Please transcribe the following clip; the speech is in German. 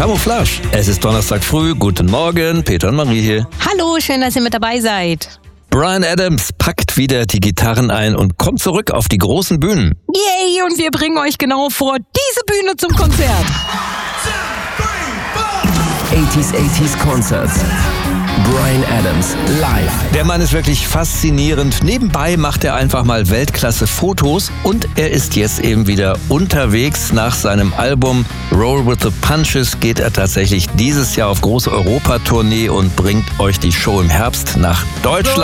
Camouflage. Es ist Donnerstag früh. Guten Morgen, Peter und Marie hier. Hallo, schön, dass ihr mit dabei seid. Bryan Adams packt wieder die Gitarren ein und kommt zurück auf die großen Bühnen. Yay, und wir bringen euch genau vor diese Bühne zum Konzert. 80s Concerts. Bryan Adams live. Der Mann ist wirklich faszinierend. Nebenbei macht er einfach mal Weltklasse-Fotos und er ist jetzt eben wieder unterwegs. Nach seinem Album Roll with the Punches geht er tatsächlich dieses Jahr auf große Europatournee und bringt euch die Show im Herbst nach Deutschland.